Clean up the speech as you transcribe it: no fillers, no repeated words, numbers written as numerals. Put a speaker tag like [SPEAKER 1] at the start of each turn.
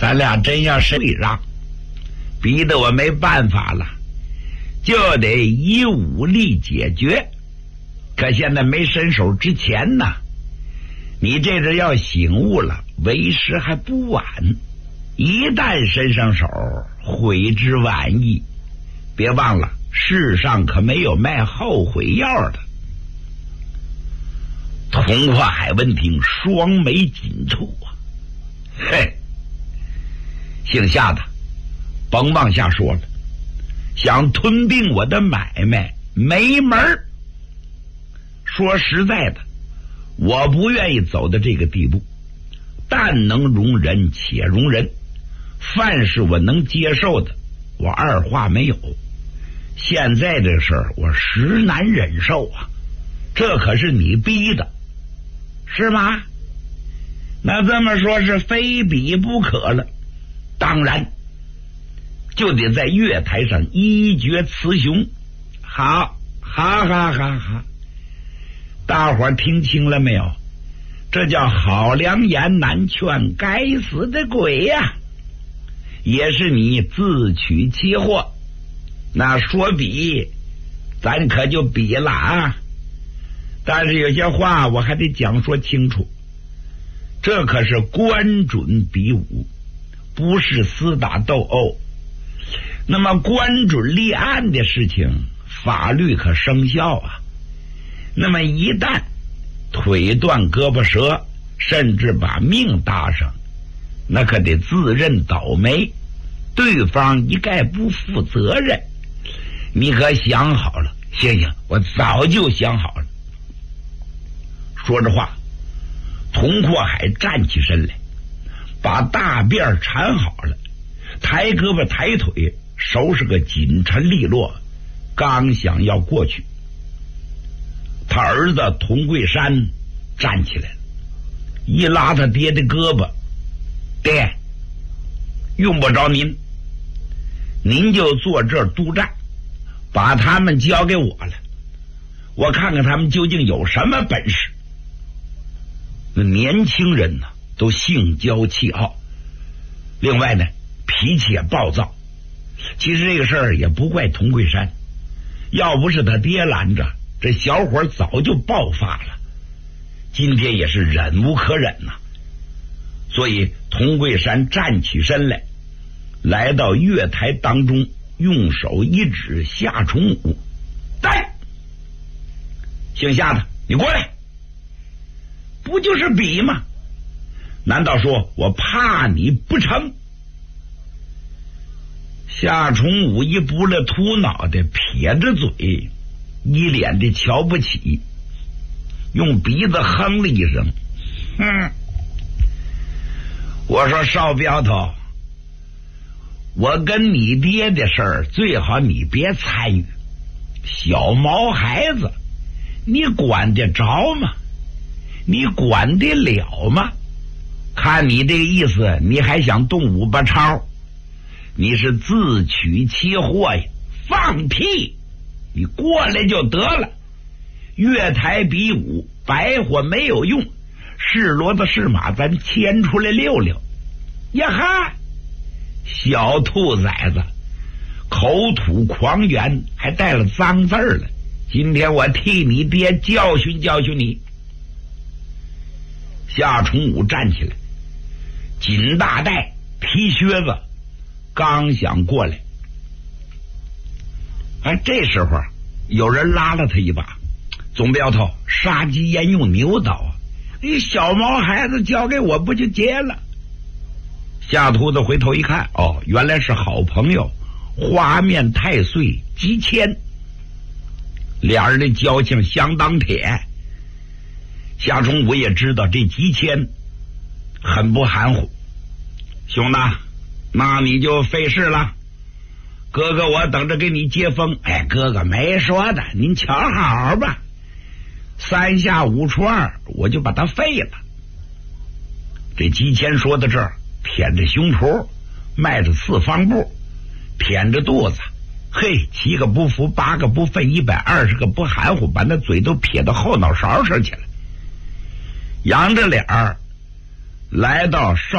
[SPEAKER 1] 咱俩真要是礼让，逼得我没办法了，就得以武力解决。可现在没伸手之前呢，你这阵要醒悟了，为时还不晚。一旦伸上手，悔之晚矣。别忘了，世上可没有卖后悔药的。童话海闻听，双眉紧蹙啊，嘿，姓夏的，甭往下说了，想吞并我的买卖没门儿。说实在的，我不愿意走到这个地步，但能容人且容人，凡是我能接受的，我二话没有。现在这事儿我实难忍受啊，这可是你逼的，是吗？那这么说是非比不可了。当然就得在月台上一决雌雄。好，大伙儿听清了没有？这叫好良言难劝，该死的鬼呀！也是你自取其祸。那说比，咱可就比了啊！但是有些话我还得讲说清楚，这可是官准比武，不是厮打斗殴。那么官准立案的事情，法律可生效啊。那么一旦腿断胳膊折，甚至把命搭上，那可得自认倒霉，对方一概不负责任。你可想好了？行，我早就想好了。说着话，童阔海站起身来，把大辫缠好了，抬胳膊抬腿，收拾个紧沉利落，刚想要过去，他儿子童桂山站起来了，一拉他爹的胳膊：“爹，用不着您就坐这儿督战，把他们交给我了，我看看他们究竟有什么本事。”那年轻人呢，都性骄气傲，另外呢，脾气也暴躁。其实这个事儿也不怪童桂山，要不是他爹拦着，这小伙早就爆发了。今天也是忍无可忍呐，所以童桂山站起身来，来到月台当中，用手一指夏崇武：“来，姓夏的，你过来。不就是比吗？难道说我怕你不成？”夏崇武一不了秃脑袋，撇着嘴，一脸的瞧不起，用鼻子哼了一声：“我说少镖头，我跟你爹的事儿最好你别参与，小毛孩子你管得着吗？你管得了吗？看你这个意思，你还想动五八超，你是自取其祸呀！放屁！你过来就得了。月台比武，白活没有用，是骡子是马，咱牵出来溜溜。呀哈！小兔崽子，口吐狂言，还带了脏字儿了。今天我替你爹教训教训你。”夏崇武站起来，紧大带，踢靴子，刚想过来，这时候有人拉了他一把：“总镖头，杀鸡焉用牛刀啊！你小毛孩子交给我不就结了？”夏秃子回头一看，原来是好朋友花面太岁姬谦，俩人的交情相当铁。夏崇武也知道这姬谦很不含糊：“兄弟，那你就费事了，哥哥我等着给你接风。”“哥哥没说的，您瞧好吧，3下5除2，我就把他废了。”这姬谦说到这儿，腆着胸脯，迈着4方步，腆着肚子，嘿，7个不服8个不忿120个不含糊，把那嘴都撇到后脑勺上去了，扬着脸儿来到